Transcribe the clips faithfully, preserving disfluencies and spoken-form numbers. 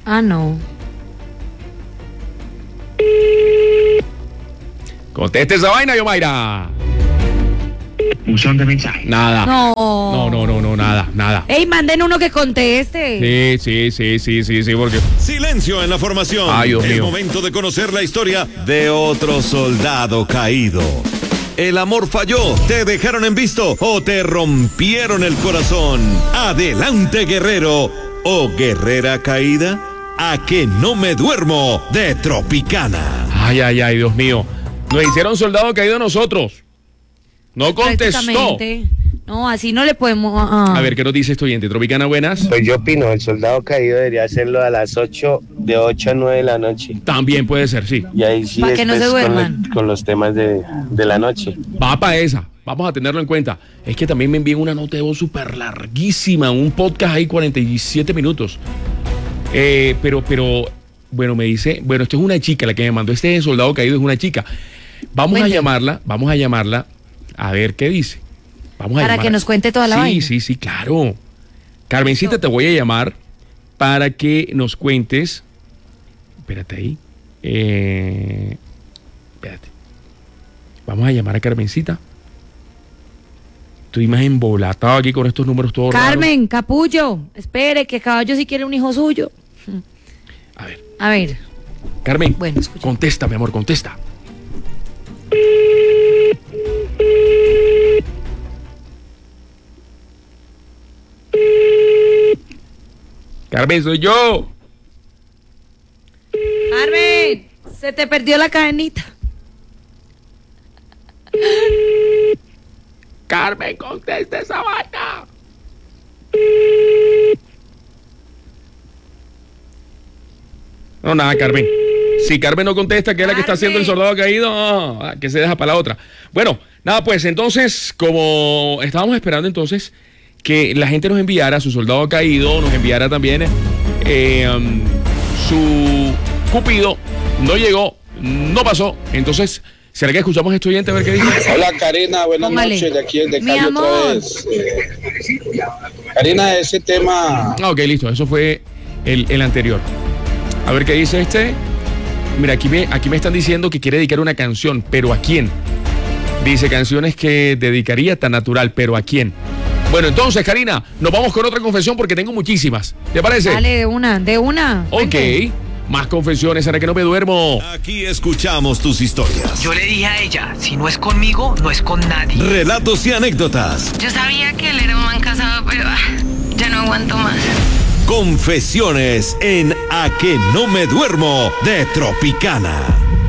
Ah, no. Conteste esa vaina, Yomaira. Buzón de mensaje. Nada. No. No, no, no, no, nada, nada. Ey, manden uno que conteste. Sí, sí, sí, sí, sí, sí, porque... Silencio en la formación. Ay, Dios es mío. momento de conocer la historia de otro soldado caído. El amor falló, te dejaron en visto o te rompieron el corazón. Adelante, guerrero o guerrera caída. A que no me duermo de Tropicana. Ay, ay, ay, Dios mío. Nos hicieron soldado caído a nosotros. No contestó. Prácticamente. No, así no le podemos... ah. A ver, ¿qué nos dice este oyente? Tropicana, buenas. Pues yo opino, el soldado caído debería hacerlo a las ocho, de ocho a nueve de la noche. También puede ser, sí. Y ahí sí Pa' que no se después con, duerman. el- con los temas de, de la noche. Va para esa. Vamos a tenerlo en cuenta. Es que también me envían una nota de voz súper larguísima. Un podcast ahí, cuarenta y siete minutos. Eh, pero, pero, bueno, me dice... Bueno, esto es una chica la que me mandó. Este soldado caído es una chica. Vamos Cuente. a llamarla, vamos a llamarla a ver qué dice. Vamos a Para llamarla. que nos cuente toda la sí, vaina. Sí, sí, claro. Carmencita, Eso. te voy a llamar para que nos cuentes. Espérate ahí. Eh, espérate. Vamos a llamar a Carmencita. Estoy más embolatado aquí con estos números todos raros. Carmen, capullo, espere, que Caballo sí quiere un hijo suyo. A ver, A ver, Carmen, Bueno, escucha. contesta, mi amor, contesta. Carmen, soy yo. Carmen, se te perdió la cadenita. Carmen, contesta esa vaina. No, nada, Carmen. Si Carmen no contesta, que es la que está haciendo el Carmen. soldado caído, no, que se deja para la otra. Bueno, nada, pues entonces, como estábamos esperando entonces que la gente nos enviara a su soldado caído, nos enviara también eh, um, su cupido, no llegó, no pasó. Entonces, ¿será que escuchamos a este oyente a ver qué dice? Hola Karina, buenas Póngale. noches, de aquí desde Mi Cali otra amor. vez. Eh, Karina, ese tema, Ah, ok, listo, eso fue el, el anterior. A ver qué dice este. Mira, aquí me, aquí me están diciendo que quiere dedicar una canción, pero ¿a quién? Dice canciones que dedicaría tan natural, pero ¿a quién? Bueno, entonces, Karina, nos vamos con otra confesión porque tengo muchísimas. ¿Te parece? Dale, de una, de una. Ok, Cuente. más confesiones, ahora que no me duermo. Aquí escuchamos tus historias. Yo le dije a ella, si no es conmigo, no es con nadie. Relatos y anécdotas. Yo sabía que él era un man casado, pero ah, ya no aguanto más. Confesiones en A que no me duermo de Tropicana.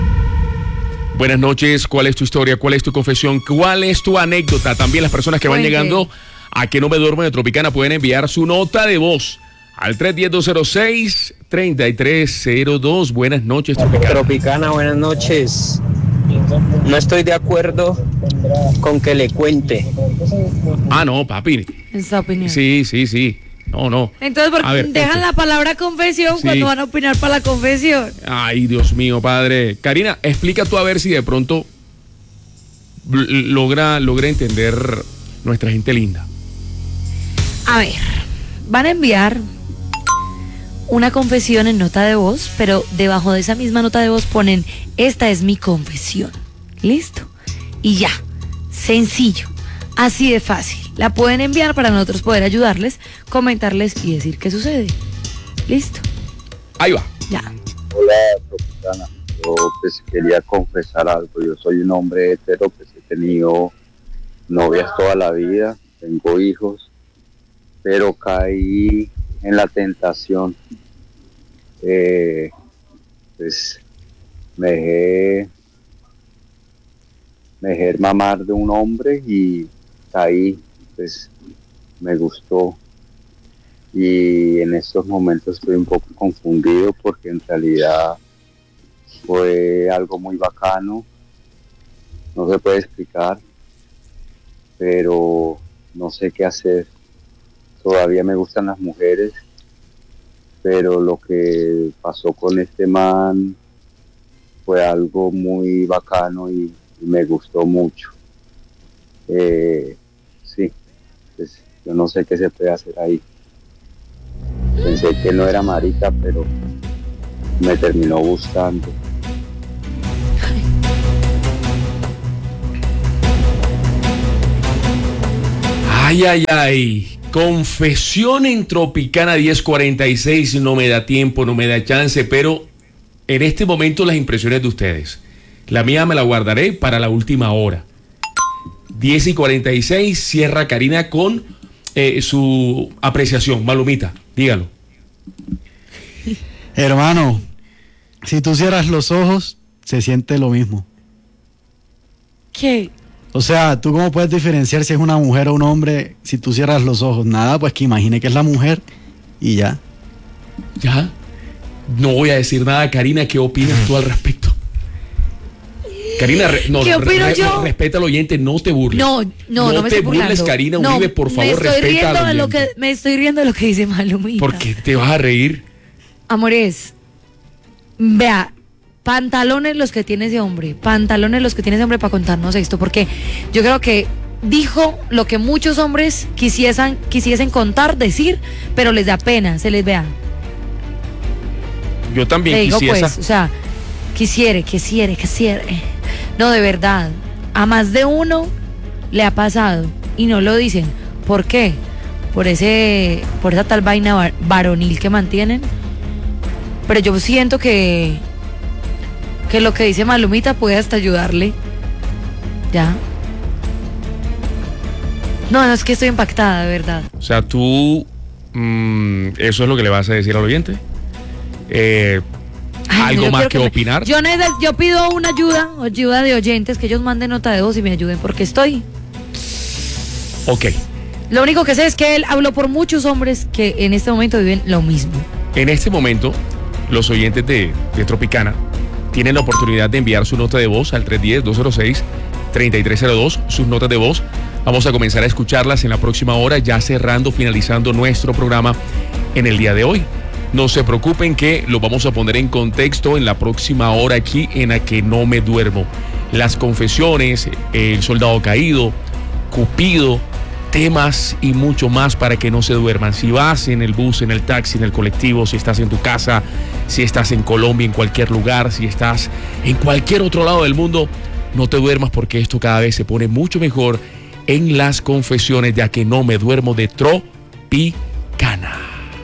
Buenas noches, ¿cuál es tu historia? ¿Cuál es tu confesión? ¿Cuál es tu anécdota? También las personas que van Cuente. llegando a que no me duermo de Tropicana pueden enviar su nota de voz al tres uno cero, dos cero seis, tres tres cero dos. Buenas noches, Tropicana. Tropicana, buenas noches. No estoy de acuerdo con que le cuente. Ah, no, papi. Esa opinión. Sí, sí, sí. No, no. Entonces, ¿por A qué ver, dejan este- la palabra confesión Sí. cuando van a opinar para la confesión? Ay, Dios mío, padre. Karina, explica tú a ver si de pronto l- logra, logra entender nuestra gente linda. A ver, van a enviar una confesión en nota de voz, pero debajo de esa misma nota de voz ponen, esta es mi confesión. ¿Listo? Y ya, sencillo, así de fácil. La pueden enviar para nosotros poder ayudarles, comentarles y decir qué sucede. ¿Listo? Ahí va. Ya. Hola, Tropicana. Yo pues quería confesar algo. Yo soy un hombre hetero, pues he tenido novias toda la vida, tengo hijos, pero caí en la tentación. Eh, pues me dejé, me dejé mamar de un hombre y caí, pues me gustó. Y en estos momentos estoy un poco confundido porque en realidad fue algo muy bacano, no se puede explicar, pero no sé qué hacer. Todavía me gustan las mujeres, pero lo que pasó con este man fue algo muy bacano y, y me gustó mucho. Eh, sí, pues yo no sé qué se puede hacer ahí. Pensé que no era marica, pero me terminó gustando. Ay, ay, ay. Confesión en Tropicana diez cuarenta y seis. No me da tiempo, no me da chance, pero en este momento las impresiones de ustedes. La mía me la guardaré para la última hora. diez y cuarenta y seis, cierra Karina con eh, su apreciación. Malumita, dígalo. Hermano, si tú cierras los ojos, se siente lo mismo. ¿Qué? O sea, ¿tú cómo puedes diferenciar si es una mujer o un hombre si tú cierras los ojos? Nada, pues que imagine que es la mujer y ya. ¿Ya? No voy a decir nada. Karina, ¿qué opinas tú al respecto? Karina, re, no, ¿qué opino re, yo? Respeta al oyente, no te burles. No, no, no, no me te estoy burlando. burles, Karina no, Uribe, por favor, me estoy respeta riendo al de lo oyente. que Me estoy riendo de lo que dice Malumita. ¿Por qué te vas a reír? Amores, vea, pantalones los que tiene ese hombre, pantalones los que tiene ese hombre para contarnos esto, porque yo creo que dijo lo que muchos hombres quisiesen, quisiesen contar, decir, pero les da pena, se les vea. Yo también Le digo quisiera. pues, o sea, quisiere, quisiere, quisiere. No, de verdad, a más de uno le ha pasado y no lo dicen. ¿Por qué? Por ese, por esa tal vaina var- varonil que mantienen. Pero yo siento que que lo que dice Malumita puede hasta ayudarle. Ya. No, no, es que estoy impactada, de verdad. O sea, tú, mmm, eso es lo que le vas a decir al oyente. Eh, Ay, ¿Algo yo más quiero que, me- opinar? Yo, neces- yo pido una ayuda, ayuda de oyentes, que ellos manden nota de voz y me ayuden, porque estoy. Ok. Lo único que sé es que él habló por muchos hombres que en este momento viven lo mismo. En este momento, los oyentes de, de Tropicana tienen la oportunidad de enviar su nota de voz al tres uno cero, dos cero seis, tres tres cero dos, sus notas de voz. Vamos a comenzar a escucharlas en la próxima hora, ya cerrando, finalizando nuestro programa en el día de hoy. No se preocupen que lo vamos a poner en contexto en la próxima hora aquí en A Que No Me Duermo. Las confesiones, el soldado caído, Cupido, temas y mucho más para que no se duerman. Si vas en el bus, en el taxi, en el colectivo, si estás en tu casa, si estás en Colombia, en cualquier lugar, si estás en cualquier otro lado del mundo, no te duermas porque esto cada vez se pone mucho mejor en las confesiones de A Que No Me Duermo de Tropicana.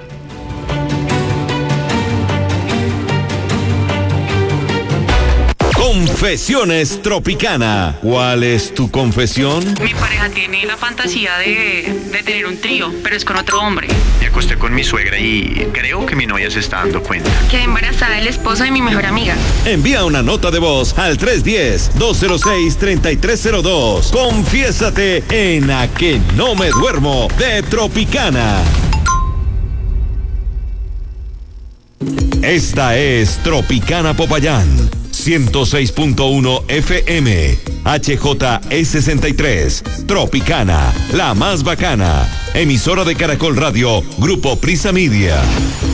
Confesiones Tropicana. ¿Cuál es tu confesión? Mi pareja tiene la fantasía de, de tener un trío, pero es con otro hombre. Me acosté con mi suegra y creo que mi novia se está dando cuenta. Quedé embarazada del esposo de mi mejor amiga. Envía una nota de voz al tres uno cero, dos cero seis, tres tres cero dos. Confiésate en A Que No Me Duermo de Tropicana. Esta es Tropicana Popayán, ciento seis punto uno F M, H J E sesenta y tres, Tropicana, la más bacana, emisora de Caracol Radio, Grupo Prisa Media.